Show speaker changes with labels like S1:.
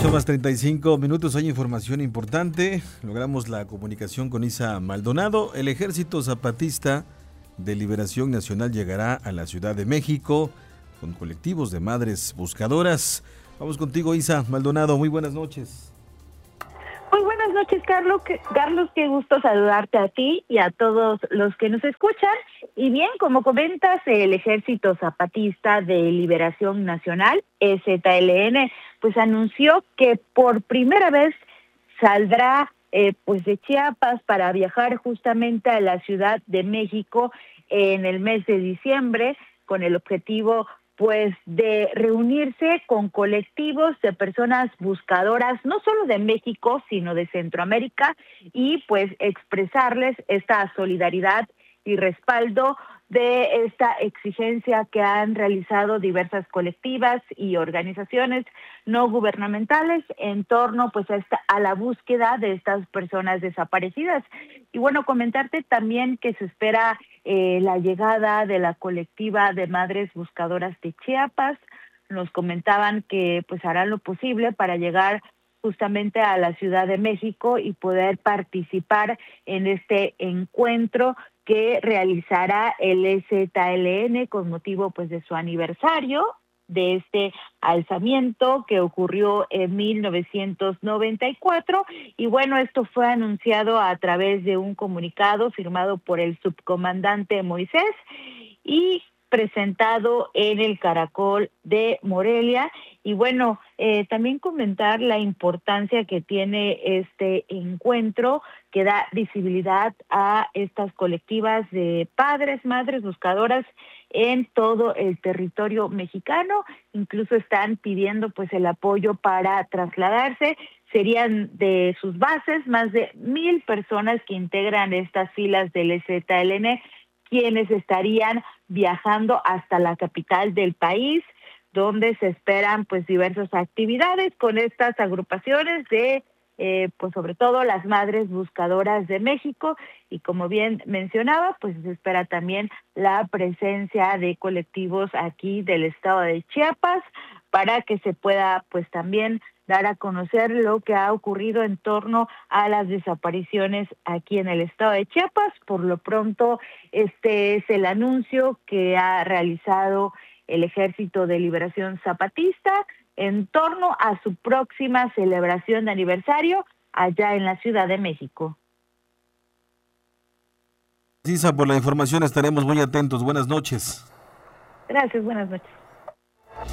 S1: 8:35. Hay información importante. Logramos la comunicación con Isa Maldonado. El Ejército Zapatista de Liberación Nacional llegará a la Ciudad de México con colectivos de madres buscadoras. Vamos contigo, Isa Maldonado. Muy buenas noches.
S2: Muy buenas noches, Carlos. Carlos, qué gusto saludarte a ti y a todos los que nos escuchan. Y bien, como comentas, el Ejército Zapatista de Liberación Nacional, EZLN, pues anunció que por primera vez saldrá pues de Chiapas para viajar justamente a la Ciudad de México en el mes de diciembre, con el objetivo pues de reunirse con colectivos de personas buscadoras, no solo de México, sino de Centroamérica, y pues expresarles esta solidaridad y respaldo de esta exigencia que han realizado diversas colectivas y organizaciones no gubernamentales en torno pues a la búsqueda de estas personas desaparecidas. Y bueno, comentarte también que se espera la llegada de la colectiva de madres buscadoras de Chiapas. Nos comentaban que pues harán lo posible para llegar justamente a la Ciudad de México y poder participar en este encuentro que realizará el EZLN con motivo pues de su aniversario de este alzamiento que ocurrió en 1994. Y bueno, esto fue anunciado a través de un comunicado firmado por el subcomandante Moisés y presentado en el Caracol de Morelia. Y bueno, también comentar la importancia que tiene este encuentro, que da visibilidad a estas colectivas de padres, madres buscadoras en todo el territorio mexicano. Incluso están pidiendo pues el apoyo para trasladarse. Serían de sus bases más de 1,000 personas que integran estas filas del EZLN, quienes estarían viajando hasta la capital del país, donde se esperan pues diversas actividades con estas agrupaciones de pues sobre todo las madres buscadoras de México. Y como bien mencionaba, pues se espera también la presencia de colectivos aquí del estado de Chiapas para que se pueda pues también dar a conocer lo que ha ocurrido en torno a las desapariciones aquí en el estado de Chiapas. Por lo pronto, este es el anuncio que ha realizado el Ejército de Liberación Zapatista en torno a su próxima celebración de aniversario allá en la Ciudad de México.
S1: Isa, por la información estaremos muy atentos. Buenas noches.
S2: Gracias, buenas noches.